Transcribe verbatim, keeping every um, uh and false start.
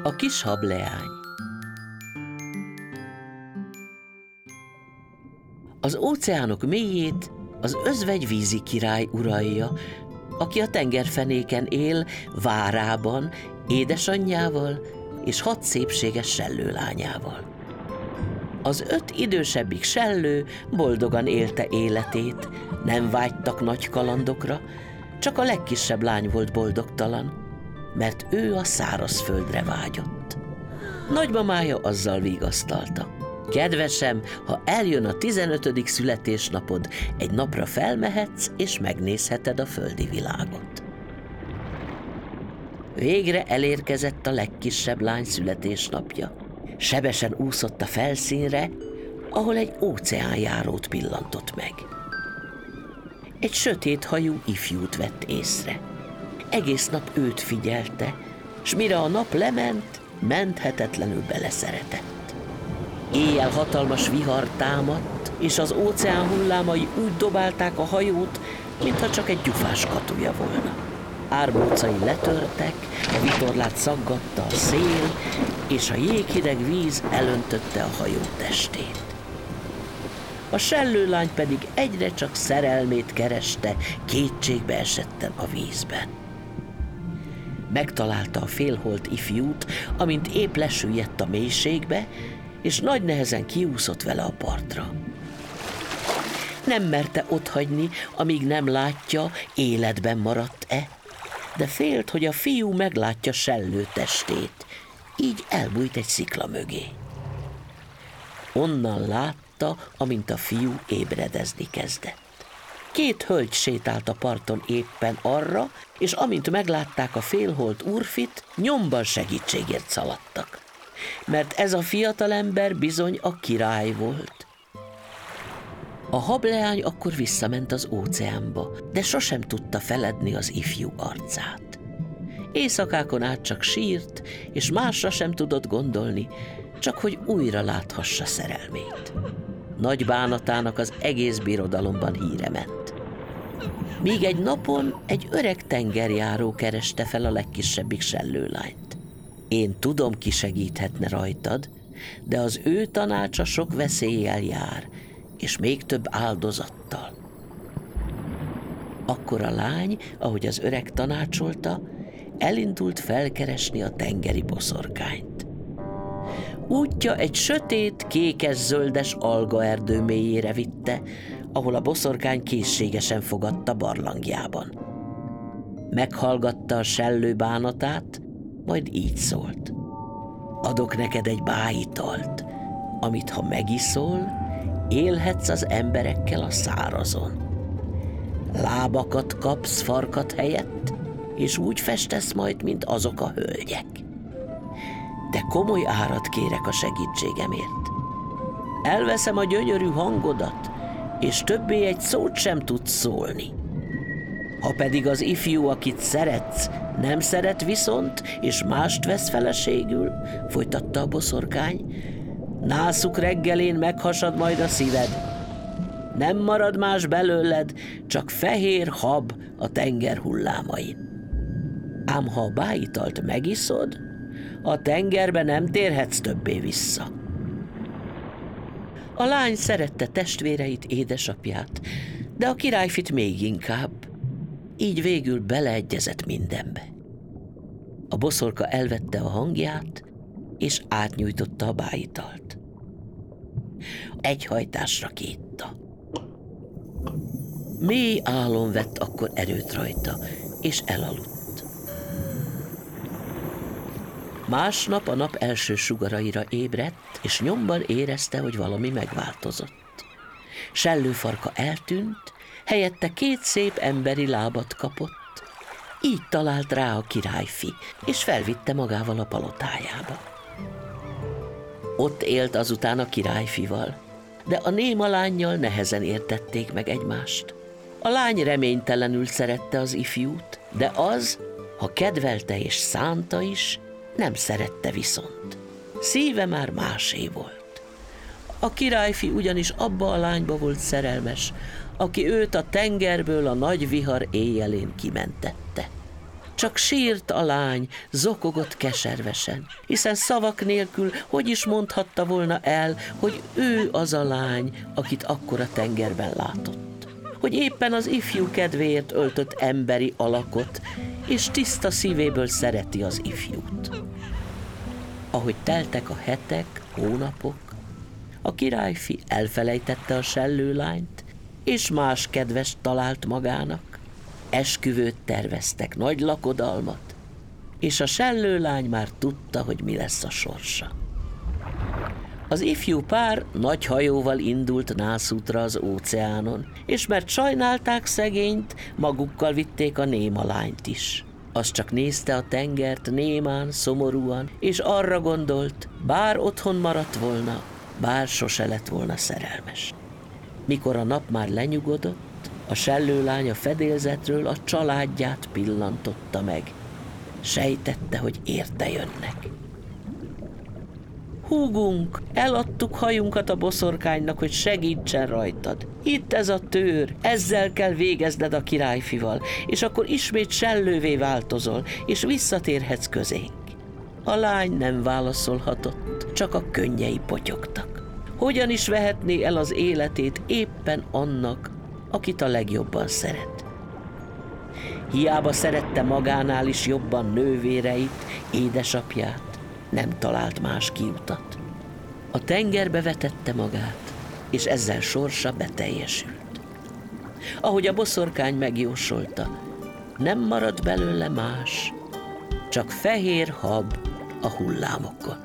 A kis hableány. Az óceánok mélyét az özvegyvízi király uralja, aki a tengerfenéken él várában, édesanyjával és hat szépséges sellőlányával. Az öt idősebbik sellő boldogan élte életét, nem vágytak nagy kalandokra, csak a legkisebb lány volt boldogtalan, mert ő a szárazföldre vágyott. Nagymamája azzal vigasztalta: kedvesem, ha eljön a tizenötödik születésnapod, egy napra felmehetsz és megnézheted a földi világot. Végre elérkezett a legkisebb lány születésnapja. Sebesen úszott a felszínre, ahol egy óceánjárót pillantott meg. Egy sötét hajú ifjút vett észre. Egész nap őt figyelte, s mire a nap lement, menthetetlenül beleszeretett. Éjjel hatalmas vihar támadt, és az óceán hullámai úgy dobálták a hajót, mintha csak egy gyufás katuja volna. Árbócai letörtek, a vitorlát szaggatta a szél, és a jéghideg víz elöntötte a hajó testét. A sellőlány pedig egyre csak szerelmét kereste, kétségbe esetten a vízben. Megtalálta a félholt ifjút, amint épp lesüllyedt a mélységbe, és nagy nehezen kiúszott vele a partra. Nem merte otthagyni, amíg nem látja, életben maradt-e, de félt, hogy a fiú meglátja sellő testét, így elbújt egy szikla mögé. Onnan látta, amint a fiú ébredezni kezdett. Két hölgy sétált a parton éppen arra, és amint meglátták a félholt úrfit, nyomban segítségért szaladtak. Mert ez a fiatalember bizony a király volt. A hableány akkor visszament az óceánba, de sosem tudta feledni az ifjú arcát. Éjszakákon át csak sírt, és másra sem tudott gondolni, csak hogy újra láthassa szerelmét. Nagy bánatának az egész birodalomban híre ment. Míg egy napon egy öreg tengerjáró kereste fel a legkisebbik sellőlányt. Én tudom, ki segíthetne rajtad, de az ő tanácsa sok veszéllyel jár, és még több áldozattal. Akkor a lány, ahogy az öreg tanácsolta, elindult felkeresni a tengeri boszorkányt. Útja egy sötét, kékes-zöldes algaerdő mélyére vitte, ahol a boszorkány készségesen fogadta barlangjában. Meghallgatta a sellő bánatát, majd így szólt: adok neked egy bájitalt, amit ha megiszol, élhetsz az emberekkel a szárazon. Lábakat kapsz farkat helyett, és úgy festesz majd, mint azok a hölgyek. De komoly árat kérek a segítségemért. Elveszem a gyönyörű hangodat, és többé egy szót sem tudsz szólni. Ha pedig az ifjú, akit szeretsz, nem szeret viszont, és mást vesz feleségül, folytatta a boszorkány, nászuk reggelén meghasad majd a szíved. Nem marad más belőled, csak fehér hab a tenger hullámain. Ám ha a bájitalt megiszod, a tengerbe nem térhetsz többé vissza. A lány szerette testvéreit, édesapját, de a királyfit még inkább, így végül beleegyezett mindenbe. A boszorka elvette a hangját, és átnyújtotta a bájitalt. Egy hajtásra kétta. Mély álom vett akkor erőt rajta, és elaludt. Másnap a nap első sugaraira ébredt, és nyomban érezte, hogy valami megváltozott. Sellőfarka eltűnt, helyette két szép emberi lábat kapott. Így talált rá a királyfi, és felvitte magával a palotájába. Ott élt azután a királyfival, de a néma lánnyal nehezen értették meg egymást. A lány reménytelenül szerette az ifjút, de az, ha kedvelte és szánta is, nem szerette viszont. Szíve már másé volt. A királyfi ugyanis abba a lányba volt szerelmes, aki őt a tengerből a nagy vihar éjjelén kimentette. Csak sírt a lány, zokogott keservesen, hiszen szavak nélkül hogy is mondhatta volna el, hogy ő az a lány, akit akkor a tengerben látott. Hogy éppen az ifjú kedvéért öltött emberi alakot, és tiszta szívéből szereti az ifjút. Ahogy teltek a hetek, hónapok, a királyfi elfelejtette a sellőlányt, és más kedvest talált magának. Esküvőt terveztek, nagy lakodalmat, és a sellőlány már tudta, hogy mi lesz a sorsa. Az ifjú pár nagy hajóval indult nászútra az óceánon, és mert sajnálták szegényt, magukkal vitték a néma lányt is. Az csak nézte a tengert némán, szomorúan, és arra gondolt, bár otthon maradt volna, bár sose lett volna szerelmes. Mikor a nap már lenyugodott, a sellőlány a fedélzetről a családját pillantotta meg. Sejtette, hogy érte jönnek. Húgunk, eladtuk hajunkat a boszorkánynak, hogy segítsen rajtad. Itt ez a tőr, ezzel kell végezned a királyfival, és akkor ismét sellővé változol, és visszatérhetsz közénk. A lány nem válaszolhatott, csak a könnyei potyogtak. Hogyan is vehetné el az életét éppen annak, akit a legjobban szeret? Hiába szerette magánál is jobban nővéreit, édesapját, nem talált más kiutat. A tengerbe vetette magát, és ezzel sorsa beteljesült. Ahogy a boszorkány megjósolta, nem marad belőle más, csak fehér hab a hullámokon.